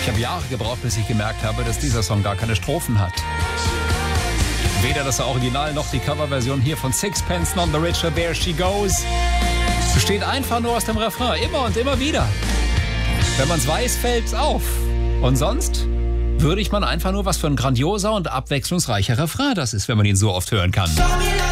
Ich habe Jahre gebraucht, bis ich gemerkt habe, dass dieser Song gar keine Strophen hat. Weder das Original noch die Coverversion hier von Sixpence None the Richer, There She Goes. Besteht einfach nur aus dem Refrain, immer und immer wieder. Wenn man es weiß, fällt es auf. Und sonst würdigt man einfach nur, was für ein grandioser und abwechslungsreicher Refrain das ist, wenn man ihn so oft hören kann.